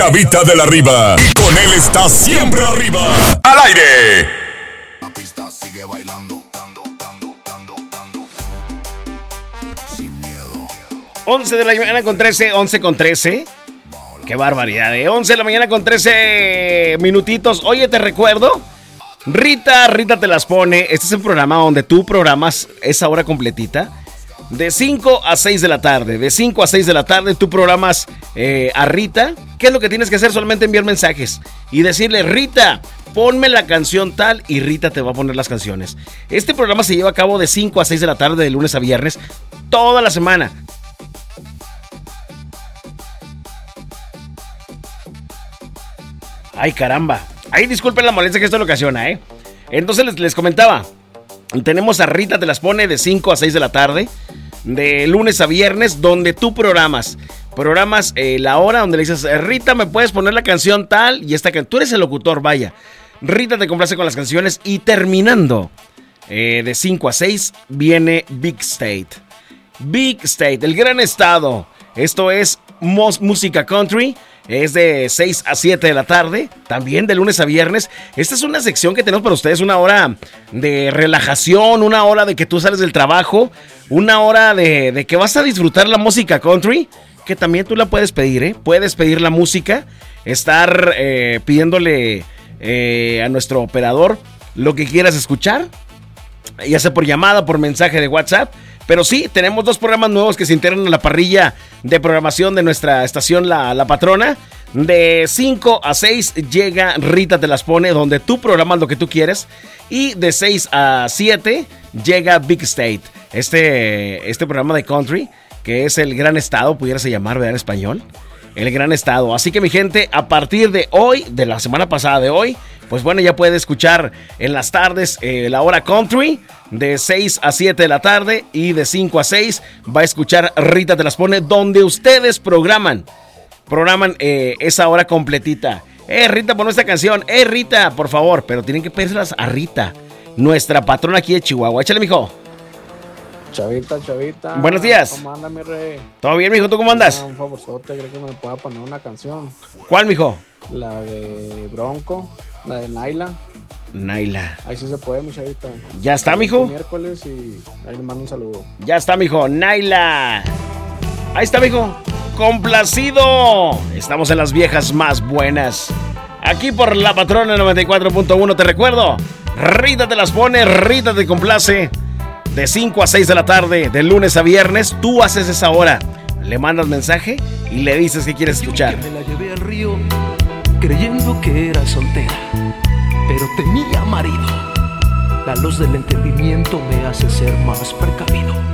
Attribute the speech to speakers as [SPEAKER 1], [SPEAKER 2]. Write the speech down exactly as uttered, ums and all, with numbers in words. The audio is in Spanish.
[SPEAKER 1] Habita de la Riva. Y con él está siempre arriba. ¡Al aire!
[SPEAKER 2] La pista sigue bailando, dando, dando, dando, dando. Sin miedo.
[SPEAKER 3] once de la mañana con trece, once con trece. Qué barbaridad, ¿eh? once de la mañana con trece minutitos. Oye, te recuerdo, Rita, Rita te las pone. Este es el programa donde tú programas esa hora completita. De cinco a seis de la tarde. De cinco a seis de la tarde tú programas eh, a Rita. ¿Qué es lo que tienes que hacer? Solamente enviar mensajes y decirle: Rita, ponme la canción tal, y Rita te va a poner las canciones. Este programa se lleva a cabo de cinco a seis de la tarde, de lunes a viernes, toda la semana. Ay, caramba. Ay, disculpen la molestia que esto le ocasiona, ¿eh? Entonces les, les comentaba. Tenemos a Rita te las pone de cinco a seis de la tarde, de lunes a viernes, donde tú programas. Programas eh, la hora donde le dices: Rita, ¿me puedes poner la canción tal? Y esta que tú eres el locutor, vaya. Rita te complace con las canciones y terminando eh, de cinco a seis viene Big State. Big State, el gran estado. Esto es mos- música country. Es de seis a siete de la tarde, también de lunes a viernes. Esta es una sección que tenemos para ustedes, una hora de relajación, una hora de que tú sales del trabajo, una hora de, de que vas a disfrutar la música country, que también tú la puedes pedir, ¿eh? Puedes pedir la música, estar eh, pidiéndole eh, a nuestro operador lo que quieras escuchar, ya sea por llamada, por mensaje de WhatsApp. Pero sí, tenemos dos programas nuevos que se integran a la parrilla de programación de nuestra estación La, la Patrona. De cinco a seis llega Rita te las pone, donde tú programas lo que tú quieres. Y de seis a siete llega Big State, este, este programa de country, que es el gran estado, pudiérase llamar, ¿verdad? En español. El gran estado. Así que mi gente, a partir de hoy, de la semana pasada de hoy, pues bueno, ya puede escuchar en las tardes eh, la hora country de seis a siete de la tarde, y de cinco a seis va a escuchar Rita te las pone, donde ustedes programan, programan eh, esa hora completita. Eh, Rita, pon esta canción. Eh, Rita, por favor, pero tienen que pedírselas a Rita, nuestra patrona aquí de Chihuahua. Échale, mijo.
[SPEAKER 4] Chavita, chavita.
[SPEAKER 3] Buenos días.
[SPEAKER 4] ¿Cómo anda, mi rey?
[SPEAKER 3] ¿Todo bien, mijo? ¿Tú cómo andas?
[SPEAKER 4] Un favorzote, creo que me pueda poner una canción.
[SPEAKER 3] ¿Cuál, mijo?
[SPEAKER 4] La de Bronco, la de Naila.
[SPEAKER 3] Naila.
[SPEAKER 4] Ahí sí se puede, mi chavita.
[SPEAKER 3] ¿Ya está, mijo?
[SPEAKER 4] Miércoles, y ahí le mando un saludo.
[SPEAKER 3] Ya está, mijo. Naila. Ahí está, mijo. Complacido. Estamos en las viejas más buenas. Aquí por La Patrona noventa y cuatro punto uno. Te recuerdo, Rita te las pone, Rita te complace. De cinco a seis de la tarde, de lunes a viernes, tú haces esa hora. Le mandas mensaje y le dices que quieres escuchar.
[SPEAKER 5] Me la llevé al río creyendo que era soltera, pero tenía marido. La luz del entendimiento me hace ser más precavido.